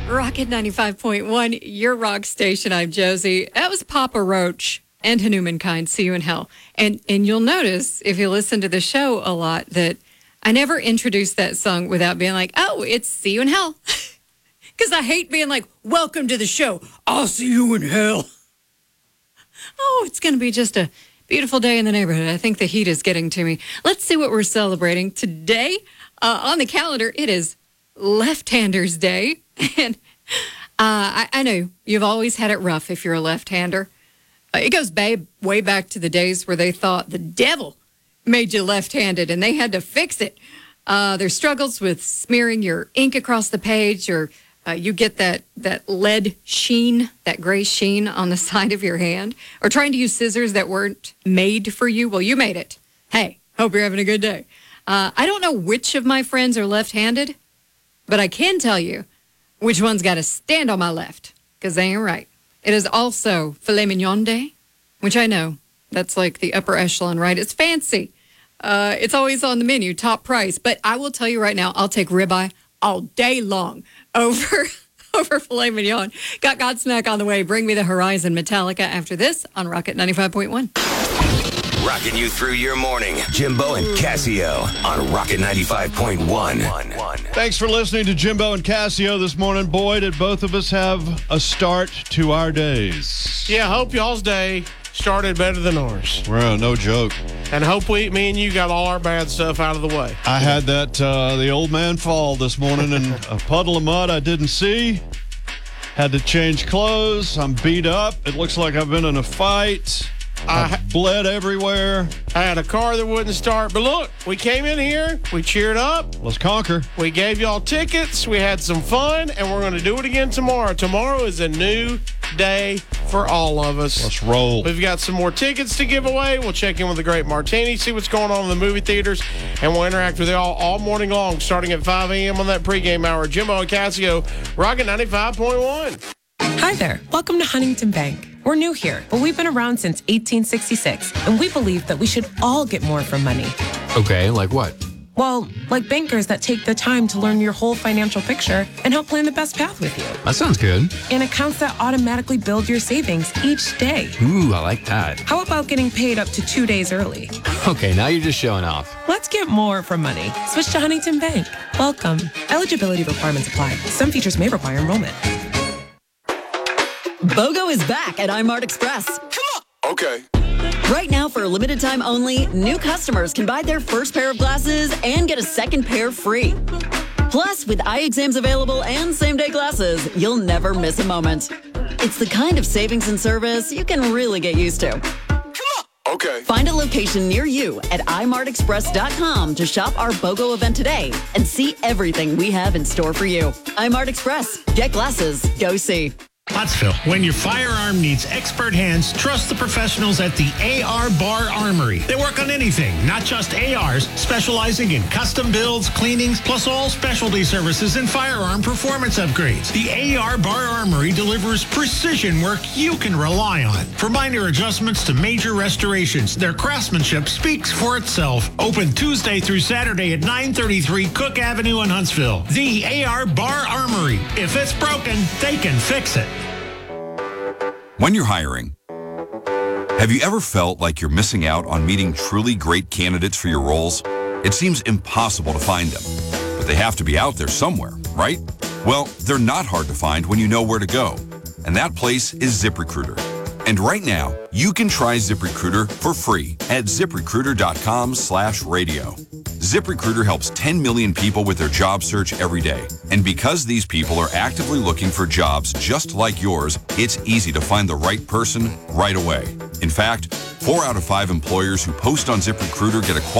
Rocket 95.1, your rock station. I'm Josie. That was Papa Roach and Hanumankind, See You in Hell. And you'll notice, if you listen to the show a lot, that I never introduced that song without being like, oh, it's See You in Hell. Because I hate being like, welcome to the show. I'll see you in hell. Oh, it's going to be just a beautiful day in the neighborhood. I think the heat is getting to me. Let's see what we're celebrating today. On the calendar, it is Left-Handers Day. And I know you've always had it rough if you're a left-hander. It goes way back to the days where they thought the devil made you left-handed and they had to fix it. There's struggles with smearing your ink across the page, or you get that lead sheen, that gray sheen on the side of your hand, or trying to use scissors that weren't made for you. Well, you made it. Hey, hope you're having a good day. I don't know which of my friends are left-handed, but I can tell you which one's got to stand on my left, because they ain't right. It is also Filet Mignon Day, which I know, that's like the upper echelon, right? It's fancy. It's always on the menu, top price. But I will tell you right now, I'll take ribeye all day long over Filet Mignon. Got Godsmack on the way. Bring me the Horizon Metallica after this on Rocket 95.1. Rocking you through your morning. Jimbo and Casio on Rocket 95.1. Thanks for listening to Jimbo and Casio this morning. Boy, did both of us have a start to our days. Yeah, hope y'all's day started better than ours. Well, no joke. And hope me and you got all our bad stuff out of the way. I had the old man fall this morning in a puddle of mud I didn't see. Had to change clothes. I'm beat up. It looks like I've been in a fight. I bled everywhere. I had a car that wouldn't start. But look, we came in here. We cheered up. Let's conquer. We gave y'all tickets. We had some fun. And we're going to do it again tomorrow. Tomorrow is a new day for all of us. Let's roll. We've got some more tickets to give away. We'll check in with the Great Martini, see what's going on in the movie theaters. And we'll interact with y'all all morning long, starting at 5 a.m. on that pregame hour. Jimbo and Casio, Rocket 95.1. Hi there. Welcome to Huntington Bank. We're new here, but we've been around since 1866, and we believe that we should all get more from money. Okay, like what? Well, like bankers that take the time to learn your whole financial picture and help plan the best path with you. That sounds good. And accounts that automatically build your savings each day. Ooh, I like that. How about getting paid up to 2 days early? Okay, now you're just showing off. Let's get more from money. Switch to Huntington Bank. Welcome. Eligibility requirements apply. Some features may require enrollment. BOGO is back at iMart Express. Come on. Okay. Right now, for a limited time only, new customers can buy their first pair of glasses and get a second pair free. Plus, with eye exams available and same-day glasses, you'll never miss a moment. It's the kind of savings and service you can really get used to. Come on. Okay. Find a location near you at imartexpress.com to shop our BOGO event today and see everything we have in store for you. iMart Express. Get glasses. Go see. Pottsville. When your firearm needs expert hands, trust the professionals at the AR Bar Armory. They work on anything, not just ARs, specializing in custom builds, cleanings, plus all specialty services and firearm performance upgrades. The AR Bar Armory delivers precision work you can rely on. From minor adjustments to major restorations, their craftsmanship speaks for itself. Open Tuesday through Saturday at 933 Cook Avenue in Huntsville. The AR Bar Armory. If it's broken, they can fix it. When you're hiring, have you ever felt like you're missing out on meeting truly great candidates for your roles? It seems impossible to find them, but they have to be out there somewhere, right? Well, they're not hard to find when you know where to go, and that place is ZipRecruiter. And right now, you can try ZipRecruiter for free at ZipRecruiter.com/radio. ZipRecruiter helps 10 million people with their job search every day. And because these people are actively looking for jobs just like yours, it's easy to find the right person right away. In fact, 4 out of 5 employers who post on ZipRecruiter get a